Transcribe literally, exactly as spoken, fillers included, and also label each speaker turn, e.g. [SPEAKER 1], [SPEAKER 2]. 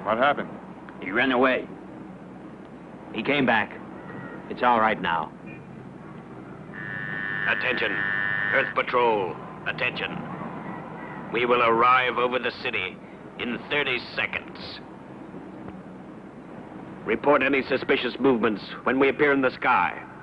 [SPEAKER 1] What happened?
[SPEAKER 2] He ran away. He came back. It's all right now.
[SPEAKER 3] Attention. Earth Patrol. Attention. We will arrive over the city in thirty seconds. Report any suspicious movements when we appear in the sky.